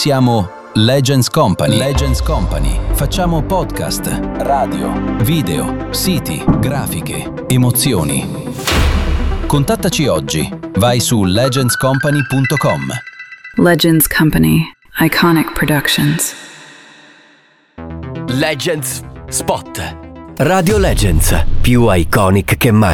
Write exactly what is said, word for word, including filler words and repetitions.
siamo Legends Company. Legends Company. Facciamo podcast, radio, video, siti, grafiche, emozioni. Contattaci oggi. Vai su legends company punto com. Legends Company. Iconic Productions. Legends Spot. Radio Legends, più iconic che mai.